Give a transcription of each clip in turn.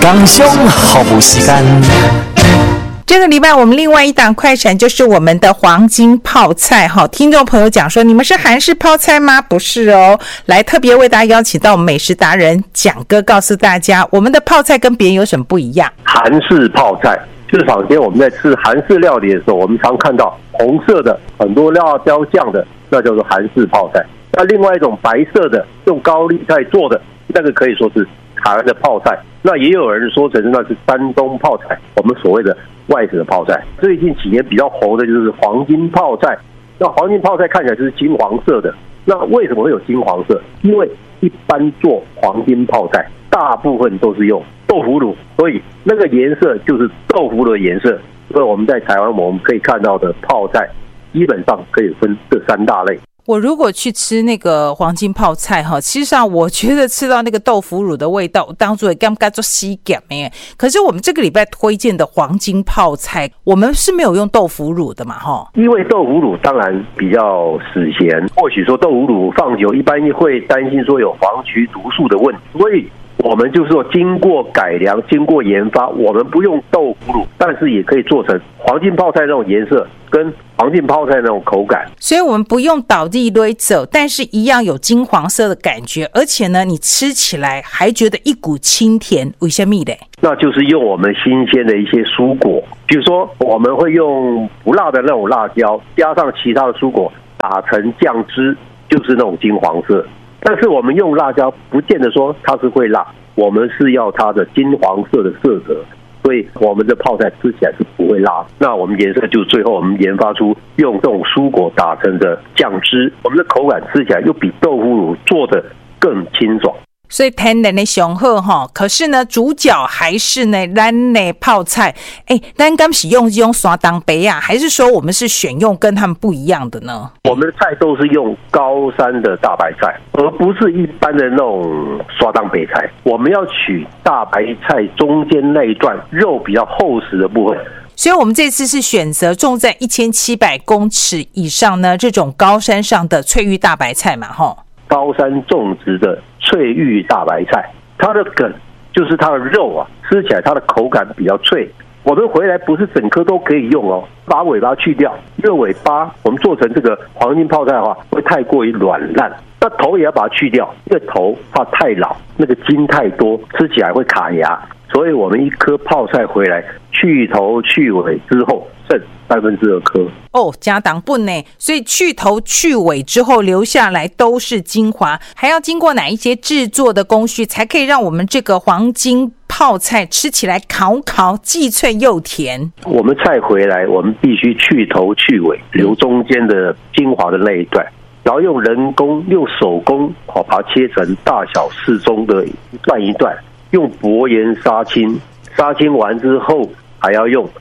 刚兄好不时间。 这个礼拜我们另外一档快闪就是我们的黄金泡菜哈，听众朋友讲说你们是韩式泡菜吗？不是哦，来特别为大家邀请到美食达人蒋哥，告诉大家我们的泡菜跟别人有什么不一样。 韩式泡菜就是坊间我们在吃韩式料理的时候，我们常看到红色的很多辣椒酱的，那叫做韩式泡菜。那另外一种白色的用高丽菜做的，那个可以说是台湾的泡菜。那也有人说成那是山东泡菜，我们所谓的外省的泡菜。最近几年比较红的就是黄金泡菜。那黄金泡菜看起来就是金黄色的，那为什么会有金黄色？因为一般做黄金泡菜大部分都是用豆腐乳，所以那个颜色就是豆腐乳的颜色。所以我们在台湾我们可以看到的泡菜基本上可以分这三大类。 我如果去吃那个黄金泡菜哈，其实上我觉得吃到那个豆腐乳的味道，当作也感觉做西感耶。可是我们这个礼拜推荐的黄金泡菜，我们是没有用豆腐乳的嘛哈？ 因为豆腐乳当然比较死咸，或许说豆腐乳放久，一般会担心说有黄曲毒素的问题，所以我们就是说经过改良、经过研发，我们不用豆腐乳，但是也可以做成黄金泡菜那种颜色跟黄金泡菜那种口感。 所以我们不用倒地擂走，但是一样有金黄色的感觉，而且呢，你吃起来还觉得一股清甜。为什么呢？ 那就是用我们新鲜的一些蔬果，比如说我们会用不辣的那种辣椒，加上其他的蔬果打成酱汁，就是那种金黄色。但是我们用辣椒不见得说它是会辣，我们是要它的金黄色的色泽，所以我们的泡菜吃起来是不会辣。那我们颜色就最后我们研发出用这种蔬果打成的酱汁，我们的口感吃起来又比豆腐乳做的更清爽。 所以天然的雄厚哈，可是呢，主角还是呢咱的泡菜。咱敢是用这种山东白啊，还是说我们是选用跟他们不一样的呢？ 我们的菜都是用高山的大白菜，而不是一般的那种山东白菜。我们要取大白菜中间那一段肉比较厚实的部分。 所以我们这次是选择种在1700公尺以上呢这种高山上的翠玉大白菜嘛齁。 高山种植的翠玉大白菜，它的梗就是它的肉啊，吃起来它的口感比较脆。我们回来不是整颗都可以用哦，把尾巴去掉，因为尾巴我们做成这个黄金泡菜的话会太过于软烂。那头也要把它去掉，因为头怕太老，那个筋太多，吃起来会卡牙。所以我们一颗泡菜回来去头去尾之后剩2/3颗哦，加糖分呢，所以去头去尾之后留下来都是精华，还要经过哪一些制作的工序才可以让我们这个黄金泡菜吃起来烤既脆又甜？ 我们菜回来我们必须去头去尾，留中间的精华的那一段，然后用人工用手工把它切成大小适中的一段一段，用薄盐杀青，杀青完之后还要用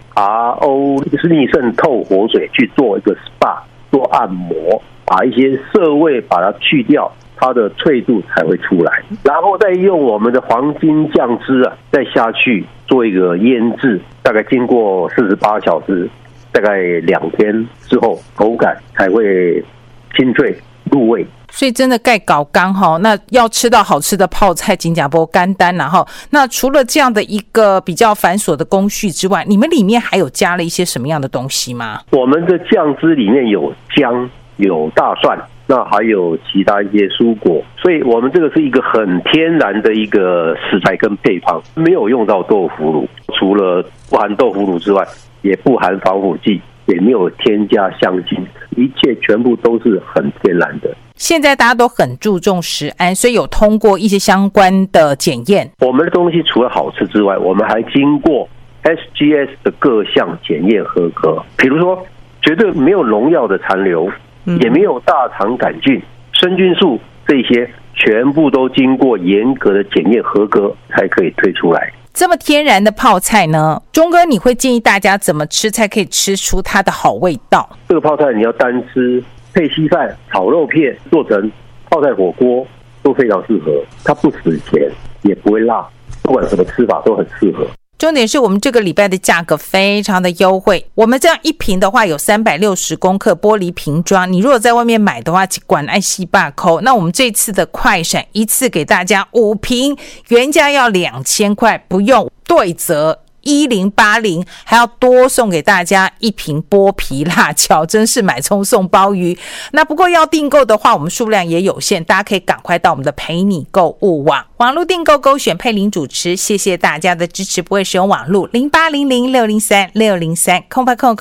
RO 就是逆渗透活水去做一个 SPA 做按摩，把一些涩味把它去掉，它的脆度才会出来。然后再用我们的黄金酱汁啊，再下去做一个腌制，大概经过48小时，大概2天之后，口感才会清脆入味。 所以真的盖搞干哈，那要吃到好吃的泡菜真的不简单啦哈。那除了这样的一个比较繁琐的工序之外，你们里面还有加了一些什么样的东西吗？ 我们的酱汁里面有姜，有大蒜，那还有其他一些蔬果，所以我们这个是一个很天然的一个食材跟配方，没有用到豆腐乳，除了不含豆腐乳之外，也不含防腐剂，也没有添加香精，一切全部都是很天然的。 现在大家都很注重食安，所以有通过一些相关的检验。 我们的东西除了好吃之外，我们还经过 SGS 的各项检验合格，比如说绝对没有农药的残留，也没有大肠杆菌、生菌素，这些全部都经过严格的检验合格才可以推出来。 这么天然的泡菜呢，钟哥你会建议大家怎么吃才可以吃出它的好味道？ 这个泡菜你要单吃，配稀饭、炒肉片，做成泡菜火锅都非常适合，它不死咸，也不会辣，不管什么吃法都很适合。 重点是我们这个礼拜的价格非常的优惠，我们这样一瓶的话有360公克玻璃瓶装，你如果在外面买的话一罐要400块，那我们这次的快闪一次给大家5瓶，原价要2000块，不用对折1080，还要多送给大家1瓶剥皮辣椒，真是买葱送鲍鱼。那不过要订购的话，我们数量也有限，大家可以赶快到我们的陪你购物网络订购，勾选佩玲主持。谢谢大家的支持，不会使用网络0800603603空白空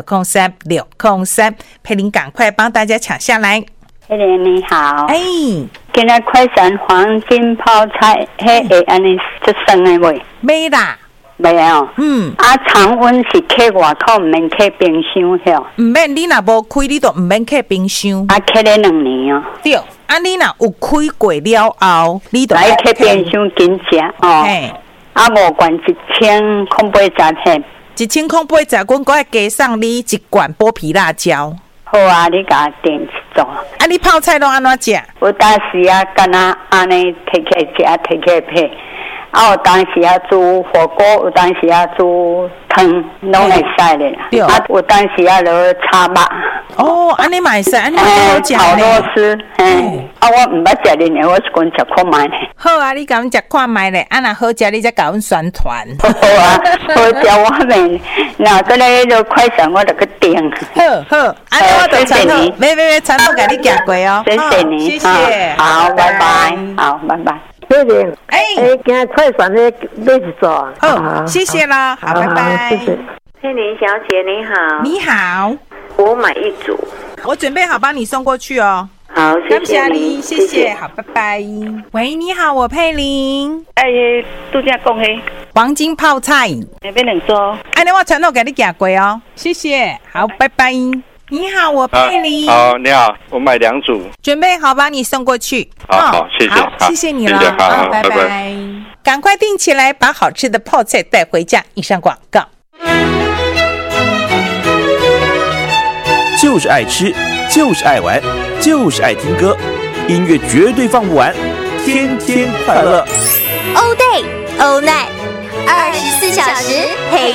603，佩玲赶快帮大家抢下来。 佩玲你好， 今天快闪黄金泡菜，迄会安尼出生的未？ 没啦。 没有，常温是开外口，唔免开冰箱遐。 唔免，你若无开，你都唔免开冰箱。 开了2年哦。对， 你若有开过了后，你都来开冰箱紧食哦。嘿，无管1000空8十片 ，1000空8十，阮还加送你1罐剥皮辣椒。 好啊，你甲我订一组。 你泡菜拢安怎食？ 有当时敢若安尼摕起来食，摕起来配。有当时煮火锅，有当时煮汤，拢会使的啦。有当时落炒肉。 安尼嘛会使，安尼好食炒螺丝。我唔捌食哩，我是讲食看卖。 好啊，你甲阮食看卖咧，若好食，你才甲阮宣传。 好啊，好食我们，那个咧就快闪，我就去订。 好，安尼我就传统，没传统甲你行过哦。 谢谢你， 谢谢。 好，拜拜。好，拜拜。 佩玲，今天快闪的买一组啊！ 谢谢啦，好，拜拜。谢谢。 佩玲小姐你好。 你好， 我买1组， 我准备好帮你送过去哦。 好，谢谢你，谢谢，好，拜拜。喂，你好，我佩玲。 度假讲嘿， 黄金泡菜， 那边2组。 安尼我传统给你行过哦，谢谢，好，拜拜。你好，我佩玲。 好，你好，我买2组， 准备好帮你送过去。 好，谢谢， 好，谢谢你了， 好， 拜拜。赶快订起来，把好吃的泡菜带回家。以上广告。 就是爱吃，就是爱玩，就是爱听歌，音乐绝对放不完，天天快乐。 All day, all night，24小时陪